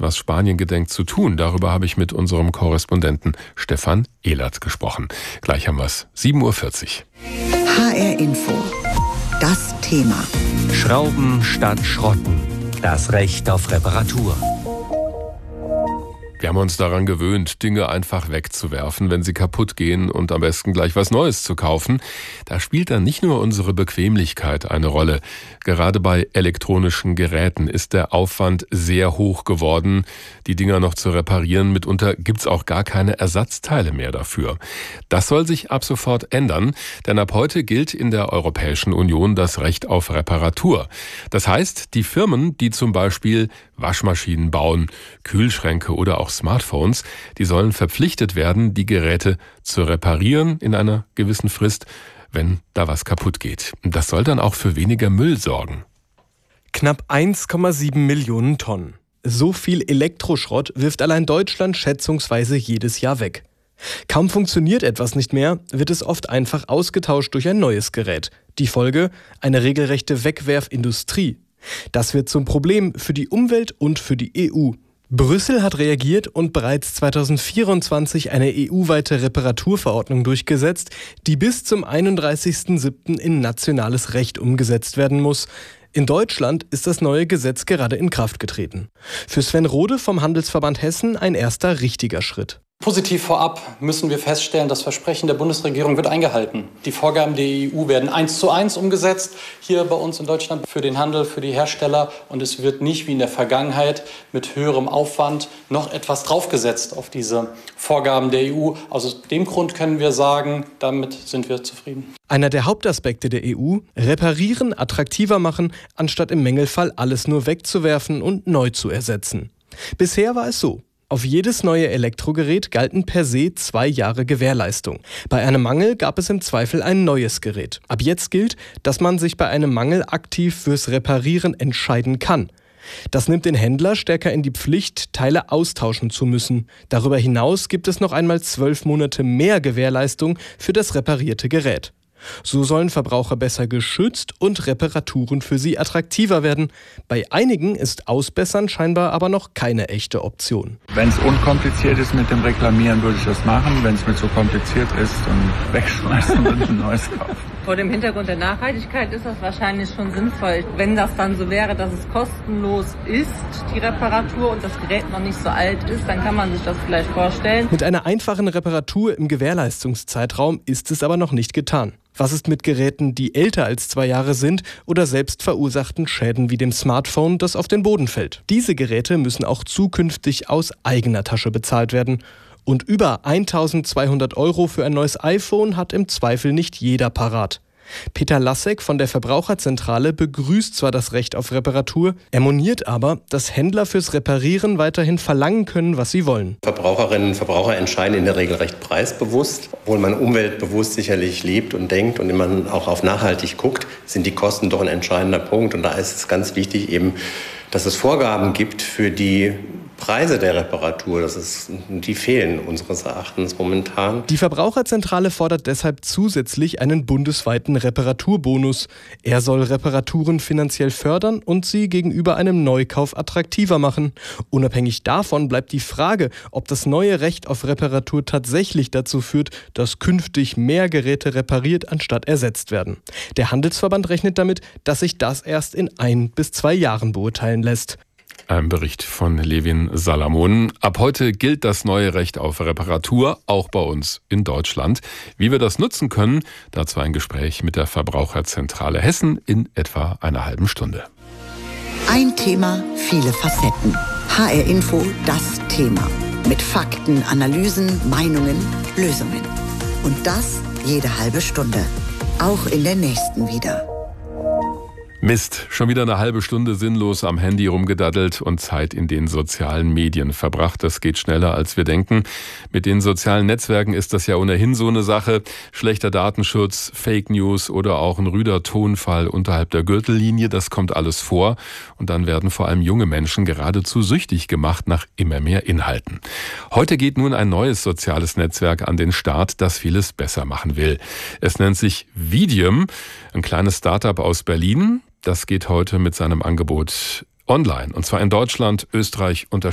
was Spanien gedenkt zu tun. Darüber habe ich mit unserem Korrespondenten Stefan Ehlert gesprochen. Gleich haben wir es, 7.40 Uhr. HR Info. Das Thema. Schrauben statt Schrotten. Das Recht auf Reparatur. Wir haben uns daran gewöhnt, Dinge einfach wegzuwerfen, wenn sie kaputt gehen und am besten gleich was Neues zu kaufen. Da spielt dann nicht nur unsere Bequemlichkeit eine Rolle. Gerade bei elektronischen Geräten ist der Aufwand sehr hoch geworden, die Dinger noch zu reparieren. Mitunter gibt's auch gar keine Ersatzteile mehr dafür. Das soll sich ab sofort ändern, denn ab heute gilt in der Europäischen Union das Recht auf Reparatur. Das heißt, die Firmen, die zum Beispiel Waschmaschinen bauen, Kühlschränke oder auch Smartphones, die sollen verpflichtet werden, die Geräte zu reparieren in einer gewissen Frist, wenn da was kaputt geht. Das soll dann auch für weniger Müll sorgen. Knapp 1,7 Millionen Tonnen. So viel Elektroschrott wirft allein Deutschland schätzungsweise jedes Jahr weg. Kaum funktioniert etwas nicht mehr, wird es oft einfach ausgetauscht durch ein neues Gerät. Die Folge? Eine regelrechte Wegwerfindustrie. Das wird zum Problem für die Umwelt und für die EU. Brüssel hat reagiert und bereits 2024 eine EU-weite Reparaturverordnung durchgesetzt, die bis zum 31.07. in nationales Recht umgesetzt werden muss. In Deutschland ist das neue Gesetz gerade in Kraft getreten. Für Sven Rode vom Handelsverband Hessen ein erster richtiger Schritt. Positiv vorab müssen wir feststellen, das Versprechen der Bundesregierung wird eingehalten. Die Vorgaben der EU werden 1:1 umgesetzt, hier bei uns in Deutschland für den Handel, für die Hersteller. Und es wird nicht wie in der Vergangenheit mit höherem Aufwand noch etwas draufgesetzt auf diese Vorgaben der EU. Aus dem Grund können wir sagen, damit sind wir zufrieden. Einer der Hauptaspekte der EU: Reparieren, attraktiver machen, anstatt im Mängelfall alles nur wegzuwerfen und neu zu ersetzen. Bisher war es so: Auf jedes neue Elektrogerät galten per se 2 Jahre Gewährleistung. Bei einem Mangel gab es im Zweifel ein neues Gerät. Ab jetzt gilt, dass man sich bei einem Mangel aktiv fürs Reparieren entscheiden kann. Das nimmt den Händler stärker in die Pflicht, Teile austauschen zu müssen. Darüber hinaus gibt es noch einmal 12 Monate mehr Gewährleistung für das reparierte Gerät. So sollen Verbraucher besser geschützt und Reparaturen für sie attraktiver werden. Bei einigen ist Ausbessern scheinbar aber noch keine echte Option. Wenn es unkompliziert ist mit dem Reklamieren, würde ich das machen. Wenn es mir zu kompliziert ist, dann wegschmeißen und ein neues kaufen. Vor dem Hintergrund der Nachhaltigkeit ist das wahrscheinlich schon sinnvoll. Wenn das dann so wäre, dass es kostenlos ist, die Reparatur, und das Gerät noch nicht so alt ist, dann kann man sich das vielleicht vorstellen. Mit einer einfachen Reparatur im Gewährleistungszeitraum ist es aber noch nicht getan. Was ist mit Geräten, die älter als 2 Jahre sind oder selbst verursachten Schäden wie dem Smartphone, das auf den Boden fällt? Diese Geräte müssen auch zukünftig aus eigener Tasche bezahlt werden. Und über 1.200 € für ein neues iPhone hat im Zweifel nicht jeder parat. Peter Lassek von der Verbraucherzentrale begrüßt zwar das Recht auf Reparatur, er moniert aber, dass Händler fürs Reparieren weiterhin verlangen können, was sie wollen. Verbraucherinnen und Verbraucher entscheiden in der Regel recht preisbewusst. Obwohl man umweltbewusst sicherlich lebt und denkt und immer auch auf nachhaltig guckt, sind die Kosten doch ein entscheidender Punkt. Und da ist es ganz wichtig eben, dass es Vorgaben gibt für die Preise der Reparatur. Die fehlen unseres Erachtens momentan. Die Verbraucherzentrale fordert deshalb zusätzlich einen bundesweiten Reparaturbonus. Er soll Reparaturen finanziell fördern und sie gegenüber einem Neukauf attraktiver machen. Unabhängig davon bleibt die Frage, ob das neue Recht auf Reparatur tatsächlich dazu führt, dass künftig mehr Geräte repariert anstatt ersetzt werden. Der Handelsverband rechnet damit, dass sich das erst in 1 bis 2 Jahren beurteilen lässt. Ein Bericht von Levin Salamon. Ab heute gilt das neue Recht auf Reparatur, auch bei uns in Deutschland. Wie wir das nutzen können, dazu ein Gespräch mit der Verbraucherzentrale Hessen in etwa einer halben Stunde. Ein Thema, viele Facetten. HR Info, das Thema. Mit Fakten, Analysen, Meinungen, Lösungen. Und das jede halbe Stunde. Auch in der nächsten wieder. Mist, schon wieder eine halbe Stunde sinnlos am Handy rumgedaddelt und Zeit in den sozialen Medien verbracht. Das geht schneller, als wir denken. Mit den sozialen Netzwerken ist das ja ohnehin so eine Sache. Schlechter Datenschutz, Fake News oder auch ein rüder Tonfall unterhalb der Gürtellinie, das kommt alles vor. Und dann werden vor allem junge Menschen geradezu süchtig gemacht nach immer mehr Inhalten. Heute geht nun ein neues soziales Netzwerk an den Start, das vieles besser machen will. Es nennt sich Vidium, ein kleines Startup aus Berlin. Das geht heute mit seinem Angebot online. Und zwar in Deutschland, Österreich und der